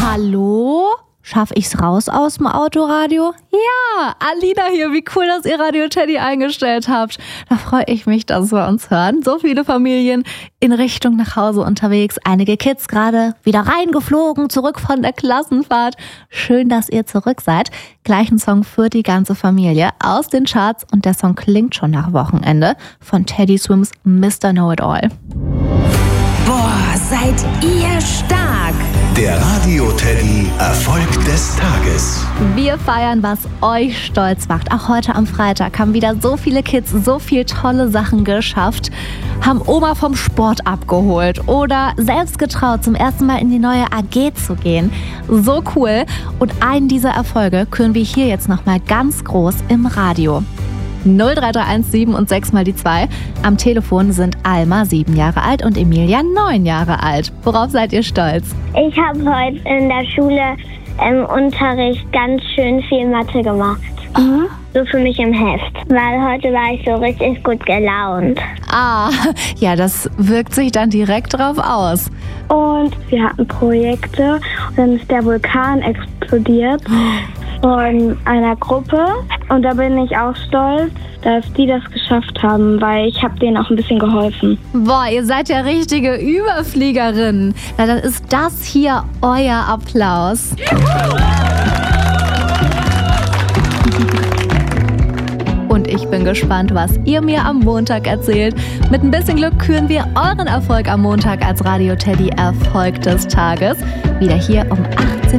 Hallo? Schaffe ich's raus aus dem Autoradio? Ja, Alina hier, wie cool, dass ihr Radio Teddy eingestellt habt. Da freue ich mich, dass wir uns hören. So viele Familien in Richtung nach Hause unterwegs. Einige Kids gerade wieder reingeflogen, zurück von der Klassenfahrt. Schön, dass ihr zurück seid. Gleich ein Song für die ganze Familie aus den Charts und der Song klingt schon nach Wochenende von Teddy Swims Mr. Know-It-All. Boah, seid ihr stark! Der Radio Teddy Erfolg des Tages. Wir feiern, was euch stolz macht. Auch heute am Freitag haben wieder so viele Kids so viel tolle Sachen geschafft, haben Oma vom Sport abgeholt oder selbst getraut, zum ersten Mal in die neue AG zu gehen. So cool. Und einen dieser Erfolge küren wir hier jetzt nochmal ganz groß im Radio. 03317 7 und 6 mal die 2. Am Telefon sind Alma 7 Jahre alt und Emilia 9 Jahre alt. Worauf seid ihr stolz? Ich habe heute in der Schule im Unterricht ganz schön viel Mathe gemacht. So für mich im Heft, weil heute war ich so richtig gut gelaunt. Ja, das wirkt sich dann direkt drauf aus. Und wir hatten Projekte und dann ist der Vulkan explodiert von einer Gruppe. Und da bin ich auch stolz, dass die das geschafft haben, weil ich habe denen auch ein bisschen geholfen. Boah, ihr seid ja richtige Überfliegerinnen. Na, dann ist das hier euer Applaus. Und ich bin gespannt, was ihr mir am Montag erzählt. Mit ein bisschen Glück küren wir euren Erfolg am Montag als Radio Teddy Erfolg des Tages. Wieder hier um 8